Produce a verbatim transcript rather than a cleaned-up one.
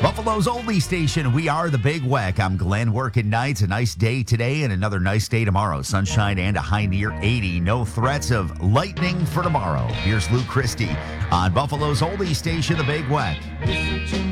Buffalo's only station. We are the Big Weck. I'm Glenn, working nights. A nice day today and another nice day tomorrow. Sunshine and a high near eighty. No threats of lightning for tomorrow. Here's Lou Christie on Buffalo's only station, the Big Weck.